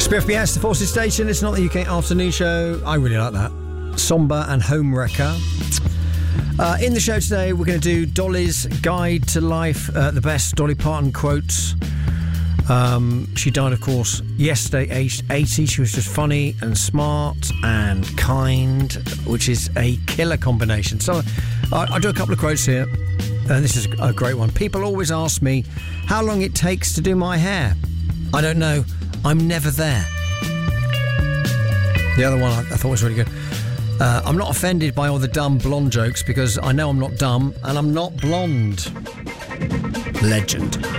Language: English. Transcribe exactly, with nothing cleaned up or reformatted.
Spiff B S, the Forces Station. It's not the U K afternoon show. I really like that. Somber and Homewrecker. Uh, in the show today, we're going to do Dolly's Guide to Life, uh, the best Dolly Parton quotes. Um, she died, of course, yesterday, aged eighty. She was just funny and smart and kind, which is a killer combination. So I, I'll do a couple of quotes here. And this is a great one. People always ask me how long it takes to do my hair. I don't know. I'm never there. The other one I, I thought was really good. Uh, I'm not offended by all the dumb blonde jokes because I know I'm not dumb and I'm not blonde. Legend.